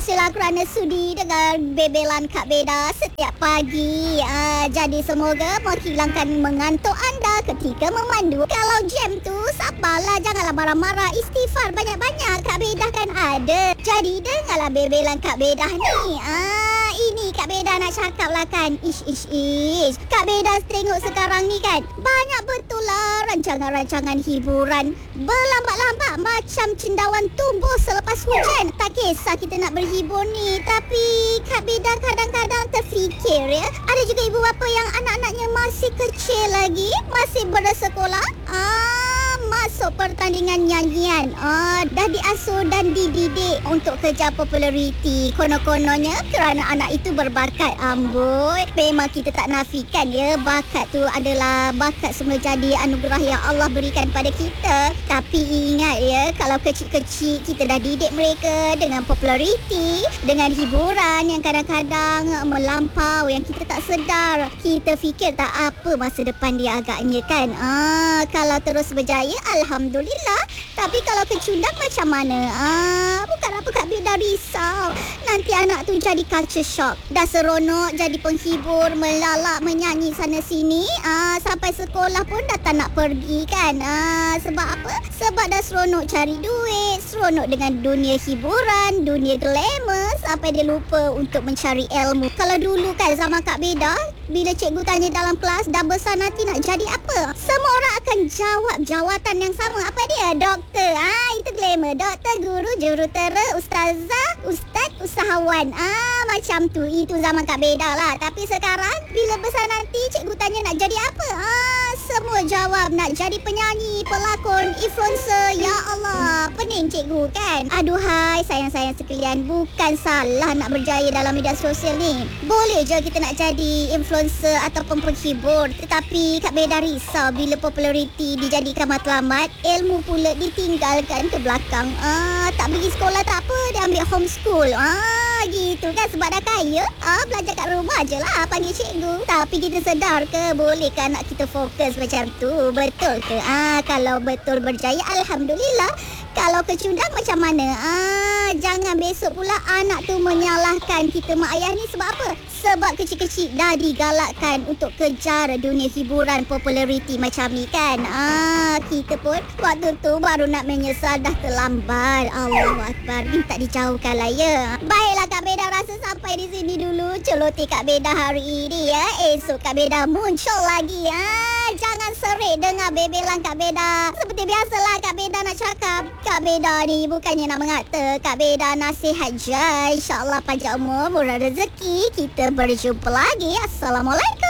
kasihlah kerana sudi dengan bebelan Kak Beda setiap pagi. Jadi semoga menghilangkan mengantuk anda ketika memandu. Kalau jam tu, sabarlah, janganlah marah-marah. Istighfar banyak-banyak. Kak Beda kan ada. Jadi dengarlah bebelan Kak Beda ni. Ini Kak Beda nak cakap lah kan. Ish. Kak Beda tengok sekarang ni kan, banyak betul lah rancangan-rancangan hiburan berlambat-lambat macam cendawan tumbuh selepas hujan. Tak kisah kita nak berhibur ni, tapi Kak Beda kadang-kadang terfikir ya, ada juga ibu bapa yang anak-anaknya masih kecil lagi, masih bersekolah, masuk pertandingan nyanyian, dah diasuh dan dididik untuk kejar populariti. Konon-kononnya kerana anak itu berbakat. Amboi, memang kita tak nafikan ya, bakat tu adalah bakat semula jadi anugerah yang Allah berikan pada kita. Tapi ingat ya, kalau kecil-kecil kita dah didik mereka dengan populariti, dengan hiburan yang kadang-kadang melampau yang kita tak sedar, kita fikir tak apa masa depan dia agaknya kan. Kalau terus berjaya, alhamdulillah. Tapi kalau kecundang macam mana? Bukan apa Kak Beda risau, nanti anak tu jadi culture shock. Dah seronok jadi penghibur, melalak, menyanyi sana sini, sampai sekolah pun dah tak nak pergi kan. Sebab apa? Sebab dah seronok cari duit, seronok dengan dunia hiburan, dunia glamour, sampai dia lupa untuk mencari ilmu. Kalau dulu kan zaman Kak Beda, bila cikgu tanya dalam kelas, dah besar nanti nak jadi apa? Semua orang akan jawab jawatan yang sama. Apa dia? Doktor. Itu glamour. Doktor, guru, jurutera, ustazah, ustaz, usahawan. Macam tu. Itu zaman Kak Beda lah. Tapi sekarang, bila besar nanti cikgu tanya nak jadi apa? Semua jawab nak jadi penyanyi, pelakon, influencer. Ya Allah, pening cikgu kan? Aduhai, sayang-sayang sekalian, bukan salah nak berjaya dalam media sosial ni. Boleh je kita nak jadi influencer ataupun penghibur. Tetapi Kak Beda risau bila populariti dijadikan matlamat, ilmu pula ditinggalkan ke belakang. Tak pergi sekolah tak apa, dia ambil homeschool. Gitu kan, sebab dah kaya, belajar kat rumah je lah, panggil cikgu. Tapi kita sedar ke, boleh ke anak kita fokus macam tu? Betul ke? Kalau betul berjaya, alhamdulillah. Kalau kecundang macam mana? Jangan besok pula anak tu menyalahkan kita mak ayah ni. Sebab apa? Sebab kecil-kecil dah digalakkan untuk kejar dunia hiburan, populariti macam ni kan. Kita pun waktu tu baru nak menyesal, dah terlambat. Allahu Akbar, minta dijauhkan lah ya. Baiklah Kak Beda rasa sampai di sini dulu celoteh Kak Beda hari ini ya. Esok Kak Beda muncul lagi ya. Jangan serik dengar bebelan Kak Beda. Seperti biasalah Kak Beda nak cakap, Kak Beda ni bukannya nak mengata, Kak Beda nasihat je. InsyaAllah panjang umur, murah rezeki. Kita berjumpa lagi. Assalamualaikum.